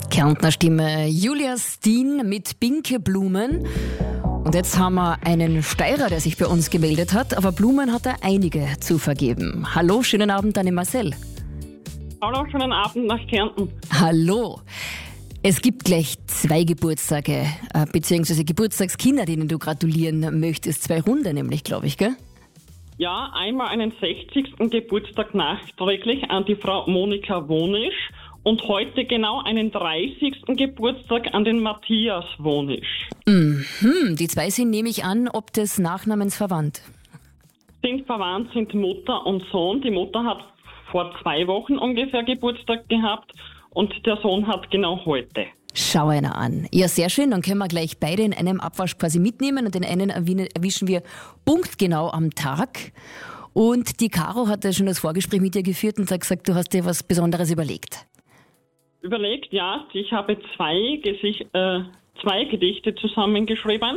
Kärntner Stimme Julia Steen mit Binke Blumen. Und jetzt haben wir einen Steirer, der sich bei uns gemeldet hat, aber Blumen hat er einige zu vergeben. Hallo, schönen Abend an den Marcel. Hallo, schönen Abend nach Kärnten. Hallo. Es gibt gleich 2 Geburtstage, beziehungsweise Geburtstagskinder, denen du gratulieren möchtest. 2 Runde nämlich, glaube ich, gell? Ja, einmal einen 60. Geburtstag nachträglich an die Frau Monika Wonisch und heute genau einen 30. Geburtstag an den Matthias Wonisch. Die 2 sind, nehme ich an, ob des Nachnamens verwandt. Sind verwandt, sind Mutter und Sohn. Die Mutter hat vor 2 Wochen ungefähr Geburtstag gehabt und der Sohn hat genau heute. Schau einer an. Ja, sehr schön. Dann können wir gleich beide in einem Abwasch quasi mitnehmen und den einen erwischen wir punktgenau am Tag. Und die Caro hat ja schon das Vorgespräch mit dir geführt und hat gesagt, du hast dir was Besonderes überlegt. Überlegt, ja. Ich habe 2 Gedichte zusammengeschrieben.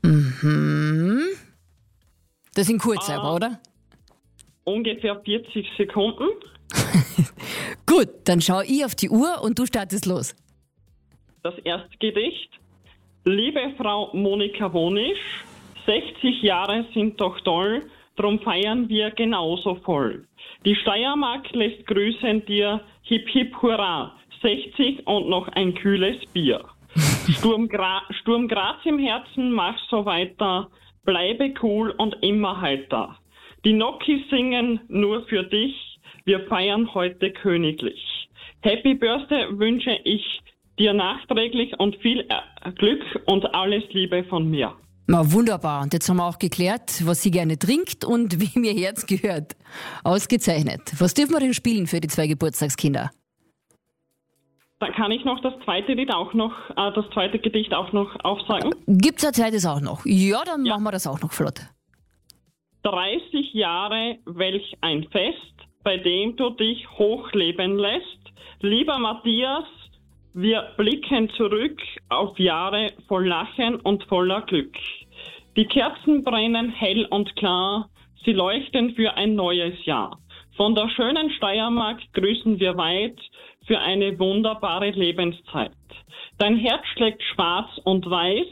Das sind kurz, aber, oder? Ungefähr 40 Sekunden. Gut, dann schaue ich auf die Uhr und du startest los. Das erste Gedicht. Liebe Frau Monika Wonisch, 60 Jahre sind doch toll, drum feiern wir genauso voll. Die Steiermark lässt grüßen dir, hip hip hurra, 60 und noch ein kühles Bier. Sturm Graz im Herzen, mach so weiter, bleibe cool und immer heiter. Die Nokis singen nur für dich, wir feiern heute königlich. Happy Birthday wünsche ich dir nachträglich und viel Glück und alles Liebe von mir. Na wunderbar. Und jetzt haben wir auch geklärt, was sie gerne trinkt und wem ihr Herz gehört. Ausgezeichnet. Was dürfen wir denn spielen für die 2 Geburtstagskinder? Dann kann ich noch das zweite Gedicht auch noch aufsagen. Gibt's ein zweites auch noch? Ja, dann machen wir das auch noch flott. 30 Jahre, welch ein Fest, bei dem du dich hochleben lässt. Lieber Matthias, wir blicken zurück auf Jahre voll Lachen und voller Glück. Die Kerzen brennen hell und klar, sie leuchten für ein neues Jahr. Von der schönen Steiermark grüßen wir weit für eine wunderbare Lebenszeit. Dein Herz schlägt schwarz und weiß,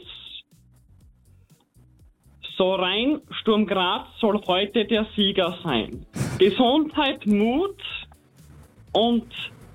so rein Sturm Graz soll heute der Sieger sein. Gesundheit, Mut und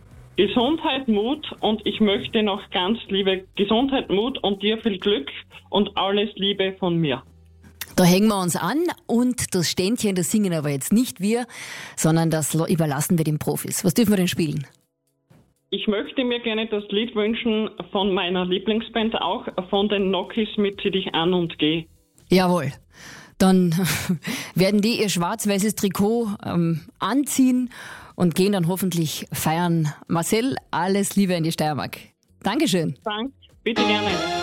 ich möchte noch ganz liebe Gesundheit, Mut und dir viel Glück und alles Liebe von mir. Da hängen wir uns an und das Ständchen, das singen aber jetzt nicht wir, sondern das überlassen wir den Profis. Was dürfen wir denn spielen? Ich möchte mir gerne das Lied wünschen von meiner Lieblingsband, auch von den Nokis mit Zieh dich an und geh. Jawohl. Dann werden die ihr schwarz-weißes Trikot anziehen und gehen dann hoffentlich feiern. Marcel, alles Liebe in die Steiermark. Dankeschön. Danke, bitte gerne.